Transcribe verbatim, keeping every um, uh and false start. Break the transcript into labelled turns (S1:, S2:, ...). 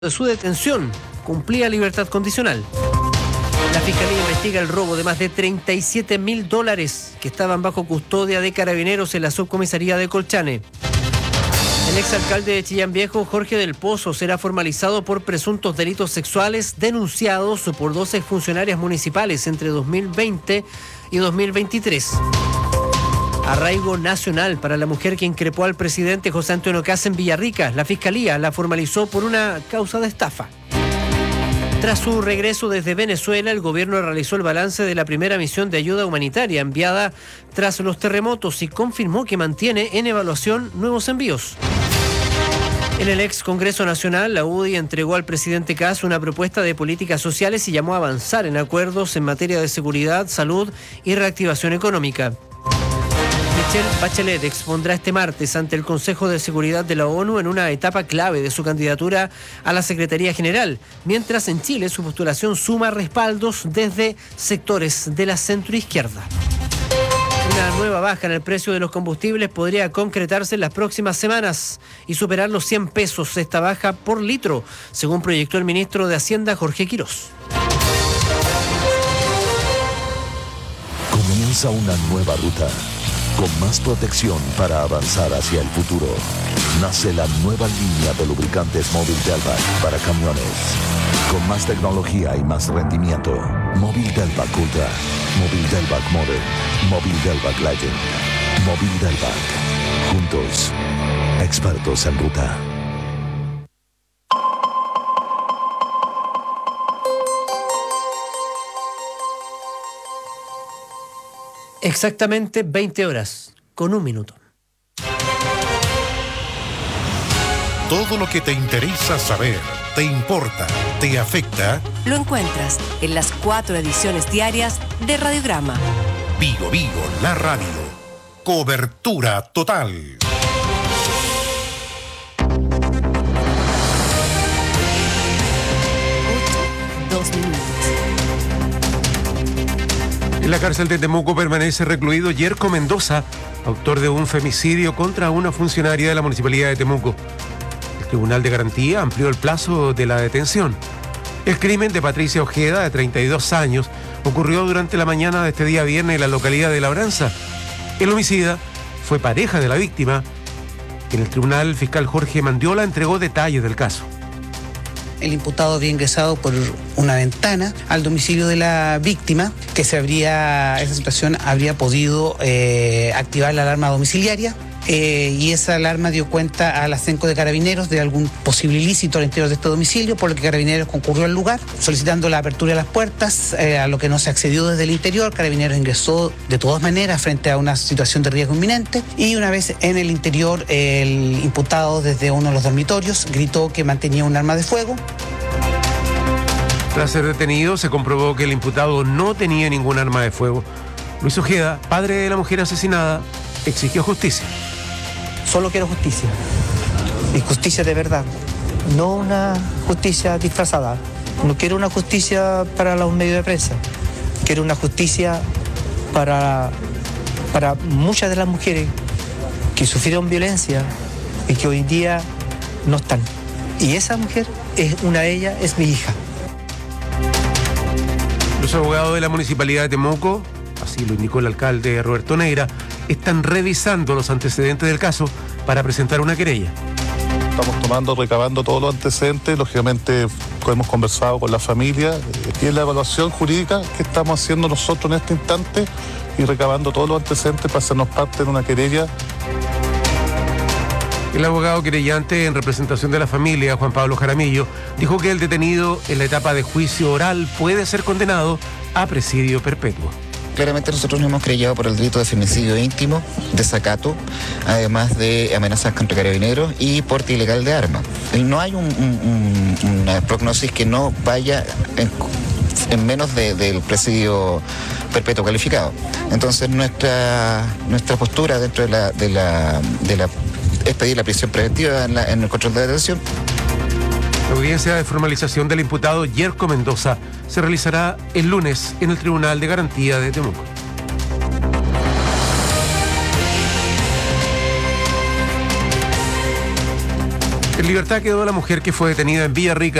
S1: de su detención cumplía libertad condicional. La Fiscalía investiga el robo de más de treinta y siete mil dólares que estaban bajo custodia de carabineros en la subcomisaría de Colchane. El exalcalde de Chillán Viejo, Jorge del Pozo, será formalizado por presuntos delitos sexuales denunciados por dos exfuncionarias municipales entre dos mil veinte y dos mil veintitrés. Arraigo nacional para la mujer que increpó al presidente José Antonio Kast en Villarrica. La Fiscalía la formalizó por una causa de estafa. Tras su regreso desde Venezuela, el gobierno realizó el balance de la primera misión de ayuda humanitaria enviada tras los terremotos y confirmó que mantiene en evaluación nuevos envíos. En el ex Congreso Nacional, la U D I entregó al presidente Kast una propuesta de políticas sociales y llamó a avanzar en acuerdos en materia de seguridad, salud y reactivación económica. Michelle Bachelet expondrá este martes ante el Consejo de Seguridad de la ONU en una etapa clave de su candidatura a la Secretaría General, mientras en Chile su postulación suma respaldos desde sectores de la centroizquierda. Una nueva baja en el precio de los combustibles podría concretarse en las próximas semanas y superar los cien pesos esta baja por litro, según proyectó el ministro de Hacienda Jorge Quirós.
S2: Comienza una nueva ruta. Con más protección para avanzar hacia el futuro. Nace la nueva línea de lubricantes Móvil Delvac para camiones. Con más tecnología y más rendimiento. Móvil Delvac Ultra. Móvil Delvac Modern. Móvil Delvac Legend. Móvil Delvac. Juntos. Expertos en ruta.
S1: Exactamente veinte horas, con un minuto.
S3: Todo lo que te interesa saber, te importa, te afecta,
S4: lo encuentras en las cuatro ediciones diarias de Radiograma.
S3: Vigo Vigo, la radio. Cobertura total.
S4: Dos minutos.
S5: En la cárcel de Temuco permanece recluido Yerko Mendoza, autor de un femicidio contra una funcionaria de la Municipalidad de Temuco. El Tribunal de Garantía amplió el plazo de la detención. El crimen de Patricia Ojeda, de treinta y dos años, ocurrió durante la mañana de este día viernes en la localidad de Labranza. El homicida fue pareja de la víctima. En el tribunal, el fiscal Jorge Mandiola entregó detalles del caso.
S6: El imputado había ingresado por una ventana al domicilio de la víctima, que se habría, esa situación habría podido eh, activar la alarma domiciliaria. Eh, y esa alarma dio cuenta a la CENCO de Carabineros de algún posible ilícito al interior de este domicilio, por lo que Carabineros concurrió al lugar solicitando la apertura de las puertas, eh, a lo que no se accedió desde el interior. Carabineros ingresó de todas maneras frente a una situación de riesgo inminente, y una vez en el interior, el imputado desde uno de los dormitorios gritó que mantenía un arma de fuego.
S5: Tras ser detenido, se comprobó que el imputado no tenía ningún arma de fuego. Luis Ojeda, padre de la mujer asesinada, exigió justicia.
S7: Solo quiero justicia, y justicia de verdad, no una justicia disfrazada. No quiero una justicia para los medios de prensa, quiero una justicia para, para muchas de las mujeres que sufrieron violencia y que hoy día no están. Y esa mujer, es una de ellas, es mi hija.
S5: Los abogados de la Municipalidad de Temuco, así lo indicó el alcalde Roberto Neira, están revisando los antecedentes del caso para presentar una querella.
S8: Estamos tomando, recabando todos los antecedentes, lógicamente hemos conversado con la familia, y es la evaluación jurídica que estamos haciendo nosotros en este instante y recabando todos los antecedentes para hacernos parte de una querella.
S5: El abogado querellante en representación de la familia, Juan Pablo Jaramillo, dijo que el detenido en la etapa de juicio oral puede ser condenado a presidio perpetuo.
S9: Claramente nosotros nos hemos querellado por el delito de femicidio íntimo, desacato, además de amenazas contra carabineros y porte ilegal de armas. No hay un, un, un, una prognosis que no vaya en, en menos de, del presidio perpetuo calificado. Entonces nuestra, nuestra postura dentro de la, de la, de la es pedir la prisión preventiva en, la, en el control de detención.
S5: La audiencia de formalización del imputado Yerko Mendoza se realizará el lunes en el Tribunal de Garantía de Temuco. En libertad quedó la mujer que fue detenida en Villarrica